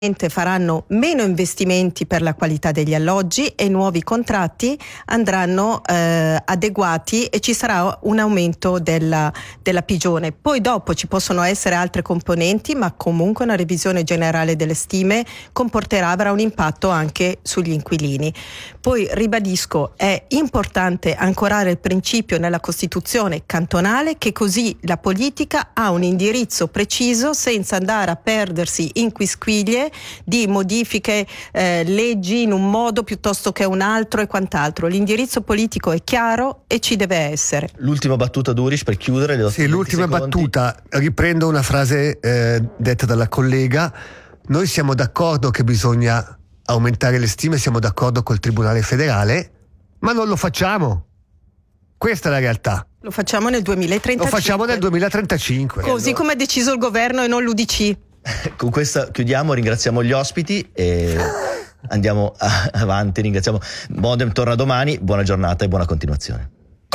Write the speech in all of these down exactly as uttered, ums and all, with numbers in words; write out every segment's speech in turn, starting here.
faranno meno investimenti per la qualità degli alloggi e nuovi contratti andranno eh, adeguati e ci sarà un aumento della, della pigione. Poi dopo ci possono essere altre componenti, ma comunque una revisione generale delle stime comporterà, avrà un impatto anche sugli inquilini. Poi ribadisco, è importante ancorare il principio nella Costituzione cantonale, che così la politica ha un indirizzo preciso senza andare a perdersi in quisquiglie di modifiche eh, leggi in un modo piuttosto che un altro e quant'altro. L'indirizzo politico è chiaro e ci deve essere. L'ultima battuta, Duris, per chiudere. Le sì, l'ultima secondi. battuta, riprendo una frase eh, detta dalla collega. Noi siamo d'accordo che bisogna aumentare le stime, siamo d'accordo col Tribunale federale, ma non lo facciamo. Questa è la realtà. Lo facciamo nel duemilatrentacinque. Lo facciamo nel duemilatrentacinque. Così allora, come ha deciso il governo e non l'U D C. Con questa chiudiamo, ringraziamo gli ospiti e andiamo avanti. Ringraziamo. Modem torna domani, buona giornata e buona continuazione.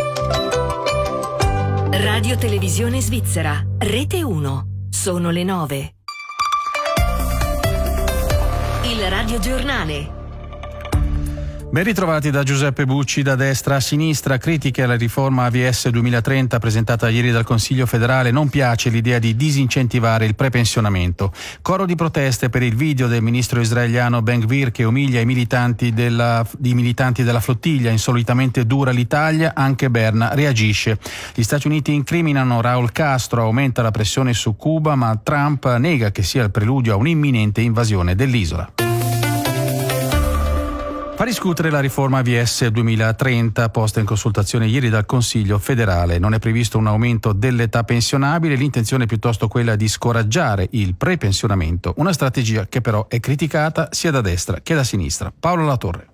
Radio Televisione Svizzera, Rete uno, sono le nove. Il Radio Giornale. Ben ritrovati da Giuseppe Bucci. Da destra a sinistra, critiche alla riforma A V S duemilatrenta presentata ieri dal Consiglio federale. Non piace l'idea di disincentivare il prepensionamento. Coro di proteste per il video del ministro israeliano Ben-Gvir che umilia i militanti della, i militanti della flottiglia. Insolitamente dura l'Italia, anche Berna reagisce. Gli Stati Uniti incriminano Raul Castro, aumenta la pressione su Cuba, ma Trump nega che sia il preludio a un'imminente invasione dell'isola. Fa discutere la riforma A V S duemilatrenta posta in consultazione ieri dal Consiglio federale. Non è previsto un aumento dell'età pensionabile, l'intenzione è piuttosto quella di scoraggiare il prepensionamento, una strategia che però è criticata sia da destra che da sinistra. Paolo Latorre.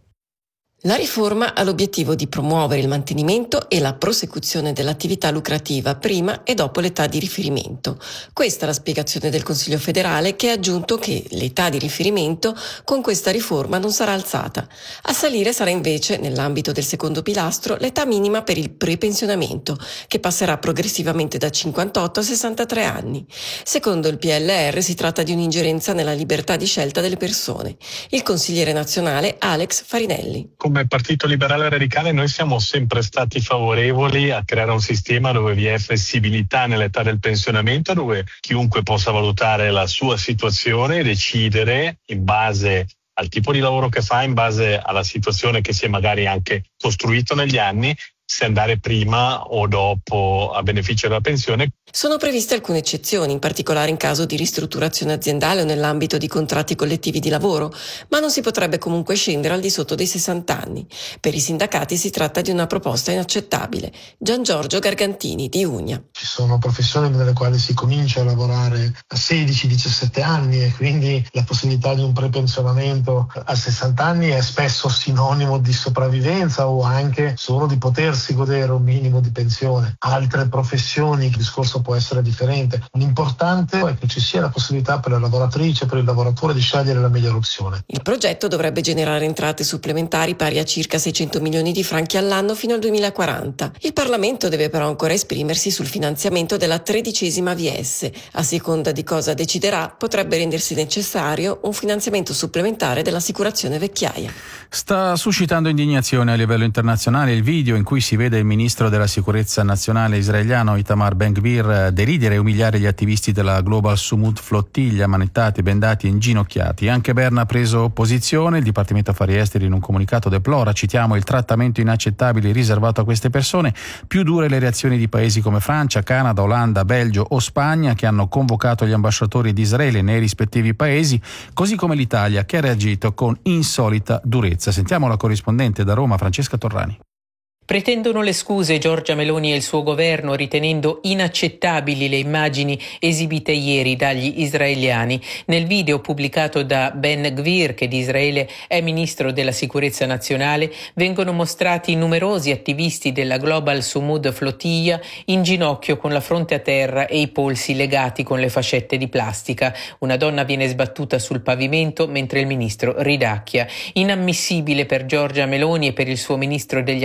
La riforma ha l'obiettivo di promuovere il mantenimento e la prosecuzione dell'attività lucrativa prima e dopo l'età di riferimento. Questa è la spiegazione del Consiglio federale, che ha aggiunto che l'età di riferimento con questa riforma non sarà alzata. A salire sarà invece, nell'ambito del secondo pilastro, l'età minima per il prepensionamento, che passerà progressivamente da cinquantotto a sessantatré anni. Secondo il P L R si tratta di un'ingerenza nella libertà di scelta delle persone. Il consigliere nazionale Alex Farinelli. Come Partito Liberale Radicale noi siamo sempre stati favorevoli a creare un sistema dove vi è flessibilità nell'età del pensionamento, dove chiunque possa valutare la sua situazione e decidere in base al tipo di lavoro che fa, in base alla situazione che si è magari anche costruito negli anni, se andare prima o dopo a beneficio della pensione. Sono previste alcune eccezioni, in particolare in caso di ristrutturazione aziendale o nell'ambito di contratti collettivi di lavoro, ma non si potrebbe comunque scendere al di sotto dei sessanta anni. Per i sindacati si tratta di una proposta inaccettabile. Gian Giorgio Gargantini di Unia. Ci sono professioni nelle quali si comincia a lavorare a sedici diciassette anni e quindi la possibilità di un prepensionamento a sessanta anni è spesso sinonimo di sopravvivenza o anche solo di potersi godere un minimo di pensione. Altre professioni il discorso può essere differente. L'importante è che ci sia la possibilità per la lavoratrice, per il lavoratore di scegliere la migliore opzione. Il progetto dovrebbe generare entrate supplementari pari a circa seicento milioni di franchi all'anno fino al duemilaquaranta. Il Parlamento deve però ancora esprimersi sul finanziamento della tredicesima A V S. A seconda di cosa deciderà, potrebbe rendersi necessario un finanziamento supplementare dell'assicurazione vecchiaia. Sta suscitando indignazione a livello internazionale il video in cui si vede il ministro della sicurezza nazionale israeliano Itamar Ben-Gvir deridere e umiliare gli attivisti della Global Sumud flottiglia, manettati, bendati e inginocchiati. Anche Berna ha preso posizione, il Dipartimento Affari Esteri in un comunicato deplora, citiamo, il trattamento inaccettabile riservato a queste persone, più dure le reazioni di paesi come Francia, Canada, Olanda, Belgio o Spagna, che hanno convocato gli ambasciatori di Israele nei rispettivi paesi, così come l'Italia, che ha reagito con insolita durezza. Sentiamo la corrispondente da Roma, Francesca Torrani. Pretendono le scuse Giorgia Meloni e il suo governo, ritenendo inaccettabili le immagini esibite ieri dagli israeliani. Nel video pubblicato da Ben-Gvir, che di Israele è ministro della sicurezza nazionale, vengono mostrati numerosi attivisti della Global Sumud flottiglia in ginocchio con la fronte a terra e i polsi legati con le fascette di plastica. Una donna viene sbattuta sul pavimento mentre il ministro ridacchia. Inammissibile per Giorgia Meloni e per il suo ministro degli affari esteri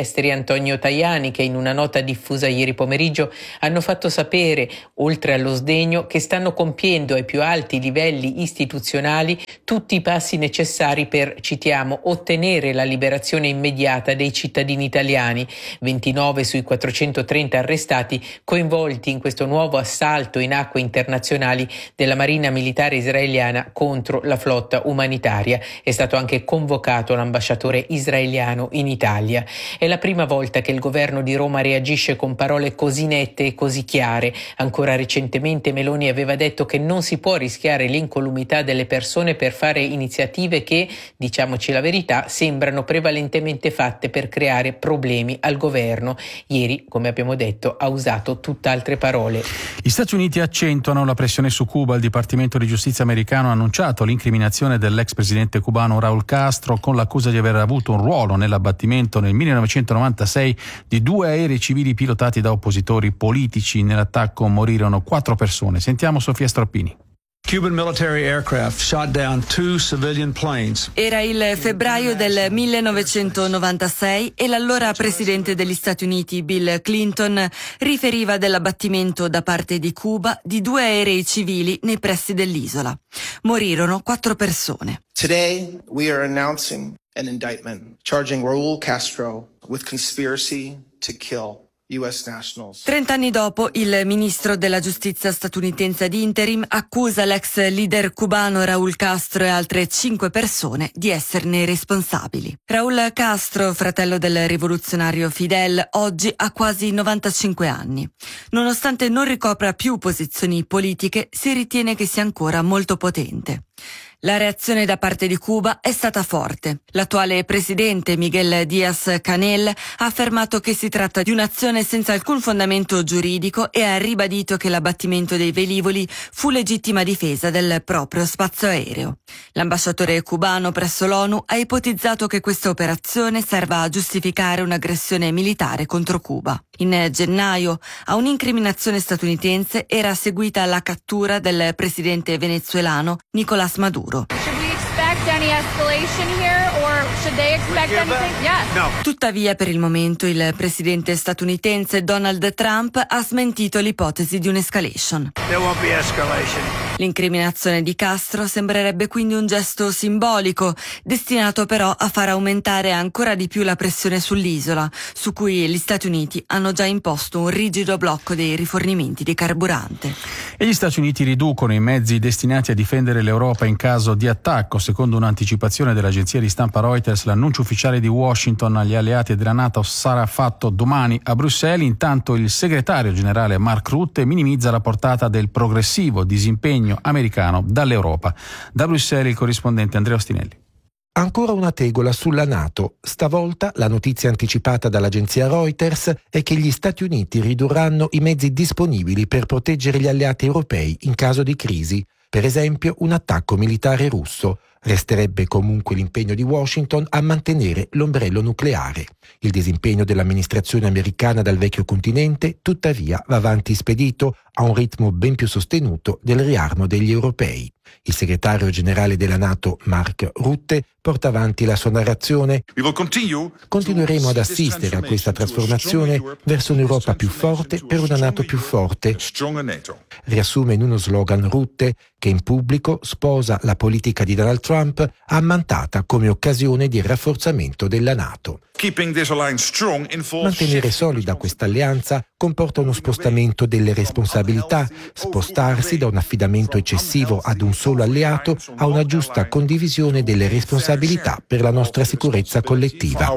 esteri Antonio Tajani, che in una nota diffusa ieri pomeriggio hanno fatto sapere, oltre allo sdegno, che stanno compiendo ai più alti livelli istituzionali tutti i passi necessari per, citiamo, ottenere la liberazione immediata dei cittadini italiani, ventinove sui quattrocentotrenta arrestati coinvolti in questo nuovo assalto in acque internazionali della Marina Militare israeliana contro la flotta umanitaria. È stato anche convocato l'ambasciatore israeliano in Italia. È la prima volta che il governo di Roma reagisce con parole così nette e così chiare. Ancora recentemente Meloni aveva detto che non si può rischiare l'incolumità delle persone per fare iniziative che, diciamoci la verità, sembrano prevalentemente fatte per creare problemi al governo. Ieri, come abbiamo detto, ha usato tutt'altre parole. Gli Stati Uniti accentuano la pressione su Cuba. Il Dipartimento di Giustizia americano ha annunciato l'incriminazione dell'ex presidente cubano Raúl Castro con l'accusa di aver avuto un ruolo nell'abbattimento nel millenovecentonovantasei di due aerei civili pilotati da oppositori politici. Nell'attacco morirono quattro persone. Sentiamo Sofia Stroppini. Cuban military aircraft shot down two civilian planes. Era il febbraio del millenovecentonovantasei e l'allora presidente degli Stati Uniti Bill Clinton riferiva dell'abbattimento da parte di Cuba di due aerei civili nei pressi dell'isola. Morirono quattro persone. Today we are announcing an indictment charging Raúl Castro with conspiracy to kill U S nationals. Trent'anni dopo, il ministro della giustizia statunitense ad interim accusa l'ex leader cubano Raúl Castro e altre cinque persone di esserne responsabili. Raúl Castro, fratello del rivoluzionario Fidel, oggi ha quasi novantacinque anni. Nonostante non ricopra più posizioni politiche, si ritiene che sia ancora molto potente. La reazione da parte di Cuba è stata forte. L'attuale presidente Miguel Díaz-Canel ha affermato che si tratta di un'azione senza alcun fondamento giuridico e ha ribadito che l'abbattimento dei velivoli fu legittima difesa del proprio spazio aereo. L'ambasciatore cubano presso l'ONU ha ipotizzato che questa operazione serva a giustificare un'aggressione militare contro Cuba. In gennaio, a un'incriminazione statunitense era seguita la cattura del presidente venezuelano Nicolás Maduro. Tuttavia, per il momento, il presidente statunitense Donald Trump ha smentito l'ipotesi di un'escalation. L'incriminazione di Castro sembrerebbe quindi un gesto simbolico, destinato però a far aumentare ancora di più la pressione sull'isola, su cui gli Stati Uniti hanno già imposto un rigido blocco dei rifornimenti di carburante. E gli Stati Uniti riducono i mezzi destinati a difendere l'Europa in caso di attacco. Secondo un'anticipazione dell'agenzia di stampa Reuters, l'annuncio ufficiale di Washington agli alleati della NATO sarà fatto domani a Bruxelles. Intanto il segretario generale Mark Rutte minimizza la portata del progressivo disimpegno americano dall'Europa. Da Bruxelles il corrispondente Andrea Ostinelli. Ancora una tegola sulla NATO. Stavolta la notizia anticipata dall'agenzia Reuters è che gli Stati Uniti ridurranno i mezzi disponibili per proteggere gli alleati europei in caso di crisi. Per esempio, un attacco militare russo. Resterebbe comunque l'impegno di Washington a mantenere l'ombrello nucleare. Il disimpegno dell'amministrazione americana dal vecchio continente, tuttavia, va avanti spedito a un ritmo ben più sostenuto del riarmo degli europei. Il segretario generale della NATO, Mark Rutte, porta avanti la sua narrazione. Continueremo ad assistere a questa trasformazione verso un'Europa più forte per una NATO più forte. Riassume in uno slogan Rutte, che in pubblico sposa la politica di Donald Trump ammantata come occasione di rafforzamento della NATO. Mantenere solida questa alleanza comporta uno spostamento delle responsabilità, spostarsi da un affidamento eccessivo ad un solo alleato a una giusta condivisione delle responsabilità per la nostra sicurezza collettiva.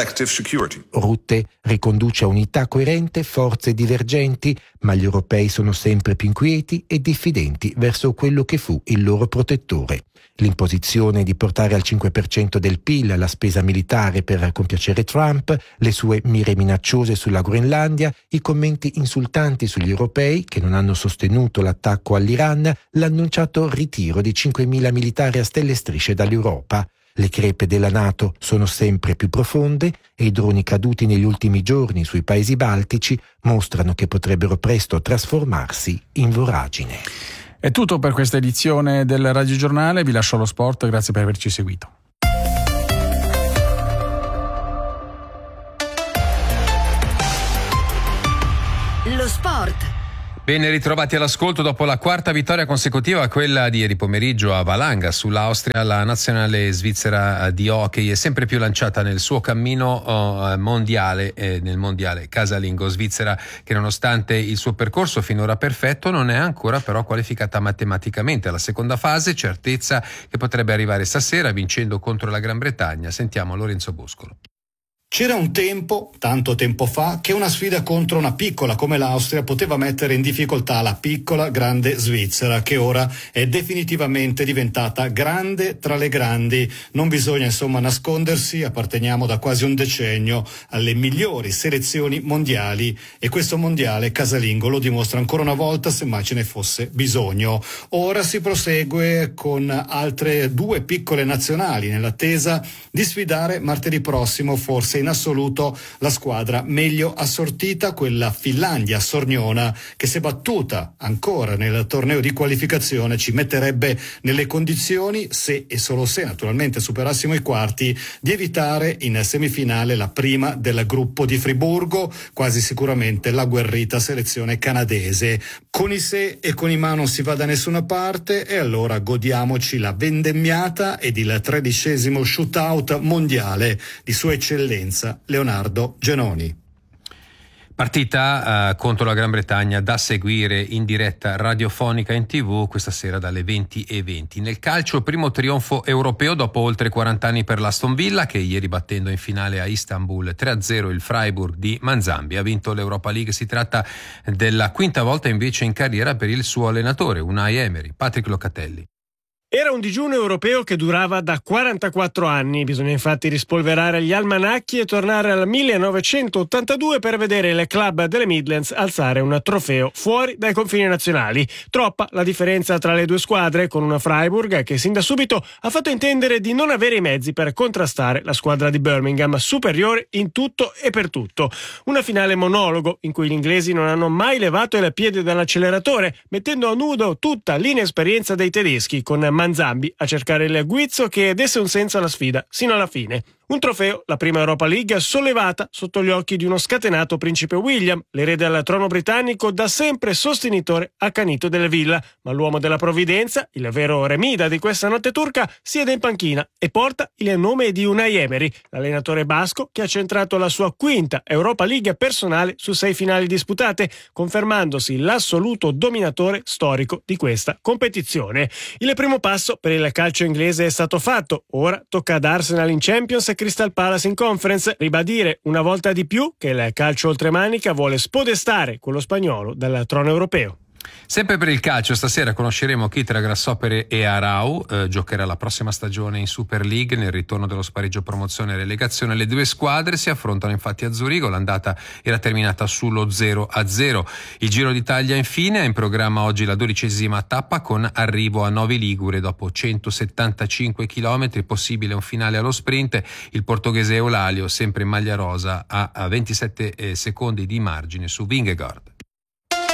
Rutte riconduce a unità coerente forze divergenti, ma gli europei sono sempre più inquieti e diffidenti verso quello che fu il loro protettore. L'imposizione di portare al cinque per cento del P I L la spesa militare per compiacere Trump, le sue mire minacciose sulla Groenlandia, i commenti insultanti sugli europei che non hanno sostenuto l'attacco all'Iran, l'annunciato ritiro di cinquemila militari a stelle e strisce dall'Europa. Le crepe della NATO sono sempre più profonde e i droni caduti negli ultimi giorni sui paesi baltici mostrano che potrebbero presto trasformarsi in voragine. È tutto per questa edizione del Radio Giornale, vi lascio allo sport, grazie per averci seguito. Sport. Ben ritrovati all'ascolto dopo la quarta vittoria consecutiva, quella di ieri pomeriggio a Valanga sull'Austria. La nazionale svizzera di hockey è sempre più lanciata nel suo cammino uh, mondiale, eh, nel mondiale casalingo. Svizzera che nonostante il suo percorso finora perfetto non è ancora però qualificata matematicamente alla seconda fase, certezza che potrebbe arrivare stasera vincendo contro la Gran Bretagna. Sentiamo Lorenzo Boscolo. C'era un tempo, tanto tempo fa, che una sfida contro una piccola come l'Austria poteva mettere in difficoltà la piccola grande Svizzera, che ora è definitivamente diventata grande tra le grandi. Non bisogna insomma nascondersi, apparteniamo da quasi un decennio alle migliori selezioni mondiali e questo mondiale casalingo lo dimostra ancora una volta, semmai ce ne fosse bisogno. Ora si prosegue con altre due piccole nazionali nell'attesa di sfidare martedì prossimo forse in assoluto la squadra meglio assortita, quella Finlandia-Sorniona, che se battuta ancora nel torneo di qualificazione ci metterebbe nelle condizioni, se e solo se naturalmente superassimo i quarti, di evitare in semifinale la prima del gruppo di Friburgo, quasi sicuramente l'agguerrita selezione canadese. Con i se e con i ma non si va da nessuna parte e allora godiamoci la vendemmiata ed il tredicesimo shootout mondiale di sua eccellenza Leonardo Genoni. Partita uh, contro la Gran Bretagna da seguire in diretta radiofonica in tivù questa sera dalle venti e venti. Nel calcio, primo trionfo europeo dopo oltre quaranta anni per l'Aston Villa, che ieri battendo in finale a Istanbul tre a zero il Freiburg di Manzambi ha vinto l'Europa League. Si tratta della quinta volta invece in carriera per il suo allenatore Unai Emery. Patrick Locatelli. Era un digiuno europeo che durava da quarantaquattro anni. Bisogna infatti rispolverare gli almanacchi e tornare al millenovecentottantadue per vedere il club delle Midlands alzare un trofeo fuori dai confini nazionali. Troppa la differenza tra le due squadre, con una Freiburg che sin da subito ha fatto intendere di non avere i mezzi per contrastare la squadra di Birmingham, superiore in tutto e per tutto. Una finale monologo in cui gli inglesi non hanno mai levato il piede dall'acceleratore, mettendo a nudo tutta l'inesperienza dei tedeschi, con Manzambi a cercare il guizzo che desse un senso alla sfida sino alla fine. Un trofeo, la prima Europa League, sollevata sotto gli occhi di uno scatenato principe William, l'erede al trono britannico, da sempre sostenitore accanito delle Villa, ma l'uomo della provvidenza, il vero Remida di questa notte turca, siede in panchina e porta il nome di Unai Emery, l'allenatore basco che ha centrato la sua quinta Europa League personale su sei finali disputate, confermandosi l'assoluto dominatore storico di questa competizione. Il primo passo per il calcio inglese è stato fatto, ora tocca ad Arsenal in Champions Crystal Palace in Conference ribadire una volta di più che il calcio oltremanica vuole spodestare quello spagnolo dal trono europeo. Sempre per il calcio, stasera conosceremo chi tra Grasshoppere e Arau eh, giocherà la prossima stagione in Super League nel ritorno dello spareggio promozione e relegazione. Le due squadre si affrontano infatti a Zurigo, l'andata era terminata sullo zero a zero. Il Giro d'Italia infine ha in programma oggi la dodicesima tappa con arrivo a Novi Ligure dopo centosettantacinque chilometri, possibile un finale allo sprint. Il portoghese Eulalio, sempre in maglia rosa, ha ventisette eh, secondi di margine su Vingegaard.